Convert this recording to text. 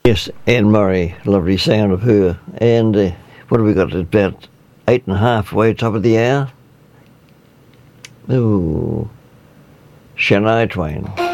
Yes, Anne Murray, lovely sound of her. And what have we got? About 8.5 way top of the hour. Ooh, Shania Twain.